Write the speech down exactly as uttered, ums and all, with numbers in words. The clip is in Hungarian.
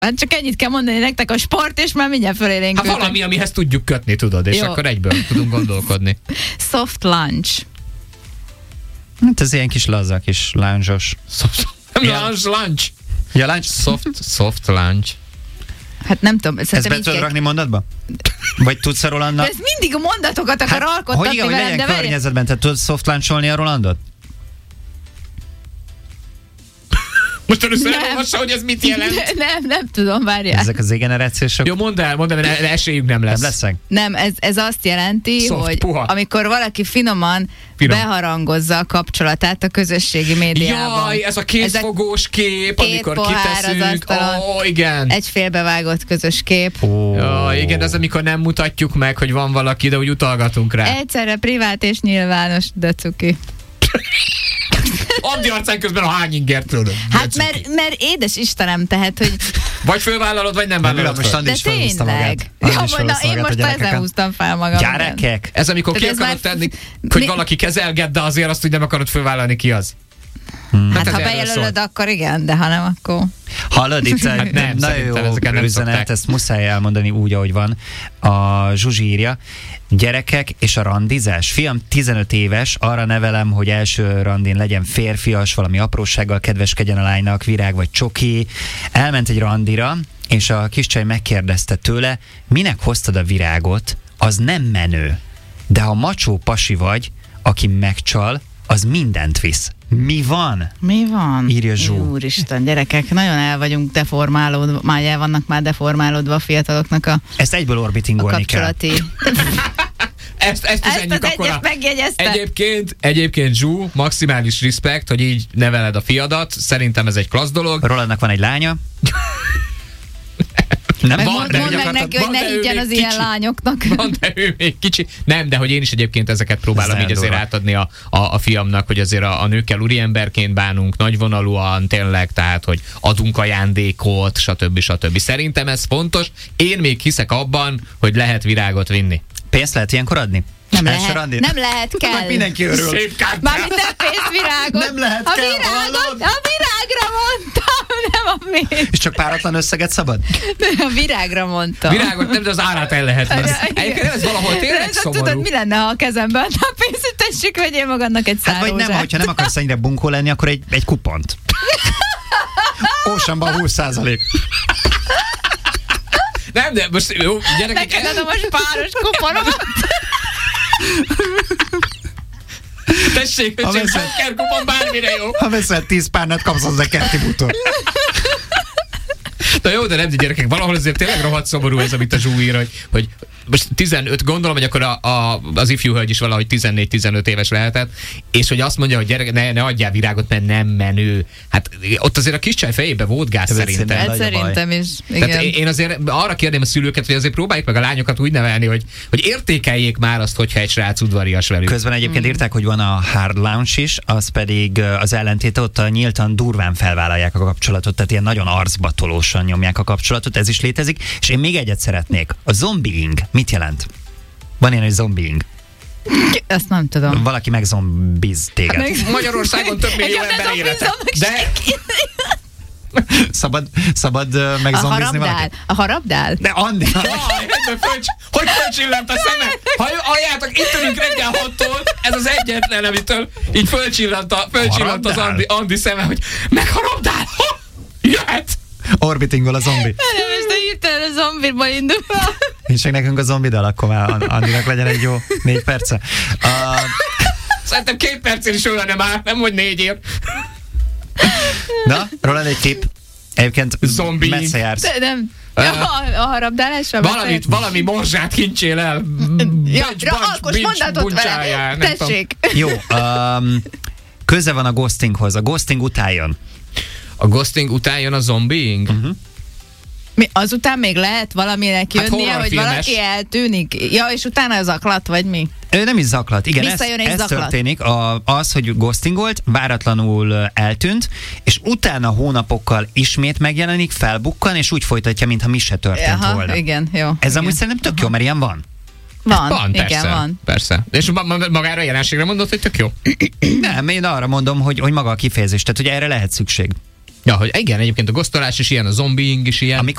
Hát csak ennyit kell mondani nektek a sport, és már mindjárt fölélénk. Hát valami, amihez tudjuk kötni, tudod, és Jó. akkor egyből tudunk gondolkodni. Soft lunch. Hát ez ilyen kis laza, kis lounge-os. Soft, lunch, lunch. Ja, lunch? Soft, soft lunch. Hát nem tudom. Ezt be tudod rakni mondatba? Vagy tudsz a Rolandnak? Ez mindig a mondatokat akar Hát, alkottatni hogy igen, hogy velem, legyen de várj- környezetben, tehát tudod soft luncholni a Rolandot? Most először Nem. elolvassa, hogy ez mit jelent. Nem, nem tudom, várjál. Ezek az Z-generációsok. Jó, mondd el, mondd el, mert esélyünk nem lesz. Nem leszek? Nem, ez, ez azt jelenti, Soft, hogy puha. amikor valaki finoman Finom. beharangozza a kapcsolatát a közösségi médiában. Jaj, ez a kézfogós kép, Két amikor pohár az kiteszünk. asztalon. Ó, igen. Egy félbevágott közös kép. Ó. Ja, igen, ez amikor nem mutatjuk meg, hogy van valaki, de úgy utalgatunk rá. Egyszerre privát és nyilvános, de cuki. Andi arcán közben a hány ingert tudod. Hát mert, mert édes Istenem, tehát, hogy Vagy fölvállalod, vagy nem Nem, vállalod most föl. Andi de is felhúzta magát. tényleg. Andi Ja, is na, felhúzta én magát a most ezen gyerekeken. húztam fel magam. Gyerekek! Ez amikor ki Tehát ez akarod már- tenni, hogy mi- valaki kezelget, de azért azt úgy nem akarod fölvállalni, ki az. Hát ez ha erről bejelölöd, szól. akkor igen, de ha nem, akkor... Hallod, itt Hát hát nem, nem, nagyon szerintem jó ezeket nem üzenet, szokták. ezt muszáj elmondani úgy, ahogy van. A Zsuzsi írja, gyerekek és a randizás. Fiam tizenöt éves, arra nevelem, hogy első randin legyen férfias, valami aprósággal kedveskedjen a lánynak, virág vagy csoki. Elment egy randira, és a kis csaj megkérdezte tőle, minek hoztad a virágot, az nem menő. De ha macsó pasi vagy, aki megcsal, az mindent visz. Mi van? Mi van? Írja Zsú. Úristen, gyerekek, nagyon el vagyunk deformálódva, már el vannak már deformálódva a fiataloknak a, Ezt egyből a orbitingolni kell. kapcsolati. Ezt, ezt Ezt üzenjük az akkor. egyet a- megjegyezte. Egyébként, egyébként Zsú, maximális respekt, hogy így neveled a fiadat. Szerintem ez egy klassz dolog. Rolandnak van egy lánya. Nem Meg van, mondd de mondd meg akartam- neki, hogy van, ne de ő higgyen még az ilyen kicsi. lányoknak. Van, de ő még kicsi. Nem, de hogy én is egyébként ezeket próbálom Ez így azért durva. átadni a, a, a fiamnak, hogy azért a, a nőkkel úriemberként bánunk, nagyvonalúan tényleg, tehát, hogy adunk ajándékot, stb. stb. Szerintem ez fontos. Én még hiszek abban, hogy lehet virágot vinni. Pénzt lehet ilyenkor adni? Nem Első lehet, randin? nem lehet, kell. Meg mindenki örül. Szép kártya. Mármint nem pénzvirágot. Nem lehet, a kell, virágot, hallod? a virágra mondtam, nem a pénz. És csak páratlan összeget szabad? A virágra mondtam. Virágot nem, de az árát el lehet venni. Egyébként ez valahol tényleg De tudod, szomorú. mi lenne, ha a kezembe adna a pénzt, hogy tessék, vegyél magadnak egy Hát vagy nem, szárózsát. hogyha nem akarsz ennyire bunkó lenni, akkor egy, egy kupont. Oceanban húsz százalék. Nem, de most jó, gyerekek. Neked adom a spáros kuponomat. Tessék, Ha hogy veszed- kerkupon bármire jó. Ha veszel tíz párnát, kapsz hozzá kerti bútor. Na jó, de nem, de gyerekek, valahol azért tényleg rohadt szomorú ez, amit a Zsú ír, hogy, hogy most tizenöt, gondolom, hogy akkor a, a, az ifjú hölgy is valahogy tizennégy-tizenöt éves lehetett, és hogy azt mondja, hogy gyerek, ne, ne adjál virágot, mert nem menő. Hát ott azért a kis csaj fejébe volt gáz Ez szerintem. nagy a Hát baj. szerintem is, igen. Tehát én azért arra kérném a szülőket, hogy azért próbáljuk meg a lányokat úgy nevelni, hogy, hogy értékeljék már azt, hogyha egy srác udvarias velük. Közben egyébként írták, hogy van a hard lounge is, az pedig ö, az ellentéte, ott a nyíltan durván felvállalják a kapcsolatot, tehát ilyen nagyon arcba tolósan nyomják a kapcsolatot, ez is létezik. És én még egyet szeretnék. A zombiing mit jelent? Van ilyen, hogy zombiing. Ezt nem tudom. Valaki megzombiz téged. Meg- Magyarországon több millió Engem ne ember élete. zombizom meg De Szabad, szabad ö, A megzombizni harabdál? valakit? A harabdál? De Andi! Jaj, egyben fölcs, hogy fölcsillant a szeme? Ha halljátok, itt ülünk reggel hattól, ez az egyetlen, amitől így fölcsillant, a, fölcsillant az Harabdál? Andi, Andi szeme, hogy megharabdál! Ha! Jöhet! Orbitingol a zombi. Nem, és te hirtelen a zombiból indul. Nincs meg nekünk a zombi dal, akkor már Andinak legyen egy jó négy perce. Uh, Szerintem két percén is olyan már, nem hogy négyért. na, Roland egy tipp. Egyébként Zombi. messze jársz. De nem. Ja, a, a harabdálásra? Valamit, valami morzsát kincsél el. Ja, Buncs, ja, buncs, alkos bincs, mondatot buncsájál, vele. nem tudom. Tessék. Jó, um, köze van a ghostinghoz. A ghosting után jön. A ghosting után jön a zombiing? Uh-huh. Mi, azután még lehet valaminek Hát jönnie, hogy horrorfilmes. valaki eltűnik? Ja, és utána az zaklat, vagy mi? Ő nem is zaklat. Igen, ez, Visszajön és ez zaklat. történik. A, az, hogy ghostingolt, váratlanul eltűnt, és utána hónapokkal ismét megjelenik, felbukkan, és úgy folytatja, mintha mi se történt Aha, volna. igen, jó. Ez igen. amúgy szerintem tök jó, mert ilyen van. Van, Van, igen, persze. van. Persze. És ma- ma- magára a jelenségre mondod, hogy tök jó? Nem, én arra mondom, hogy, hogy maga a kifejezés, tehát hogy erre lehet szükség. Ja, hogy igen, egyébként a gosztolás is ilyen, a zombiing is ilyen. Amikor